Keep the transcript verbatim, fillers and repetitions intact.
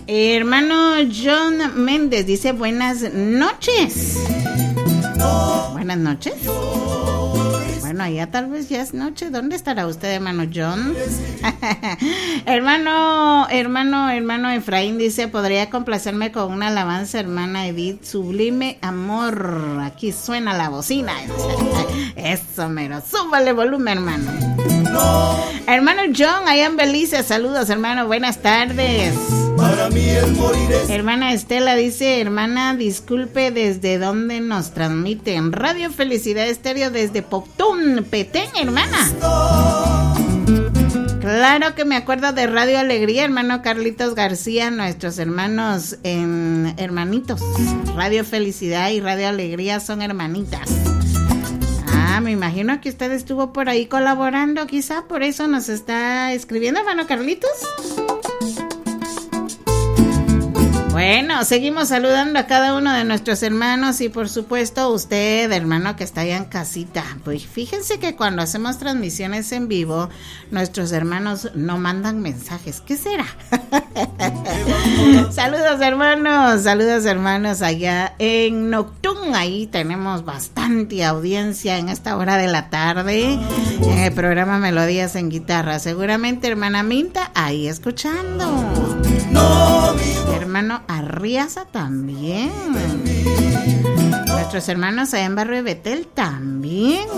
Hermano John Méndez dice buenas noches. Buenas noches. Bueno, allá tal vez ya es noche. ¿Dónde estará usted, hermano John? hermano, hermano, hermano Efraín dice, ¿podría complacerme con una alabanza, hermana Edith? Sublime amor. Aquí suena la bocina. Eso, mero. Súbale volumen, hermano. Hermano John, allá en Belice. Saludos, hermano. Buenas tardes. Para mí el morir es... Hermana Estela dice, hermana, disculpe, ¿desde dónde nos transmiten? Radio Felicidad Estéreo desde Poctún, Petén, hermana. Claro que me acuerdo de Radio Alegría, hermano Carlitos García, nuestros hermanos en hermanitos. Radio Felicidad y Radio Alegría son hermanitas. Ah, me imagino que usted estuvo por ahí colaborando, quizá por eso nos está escribiendo, hermano Carlitos. Bueno, seguimos saludando a cada uno de nuestros hermanos y por supuesto usted, hermano que está allá en casita. Pues fíjense que cuando hacemos transmisiones en vivo, nuestros hermanos no mandan mensajes. ¿Qué será? Saludos, hermanos, saludos, hermanos, allá en Noctún. Ahí tenemos bastante audiencia en esta hora de la tarde en el programa Melodías en Guitarra. Seguramente, hermana Minta, ahí escuchando. Hermano Arriaza también. Nuestros hermanos allá en Barrio de Betel también.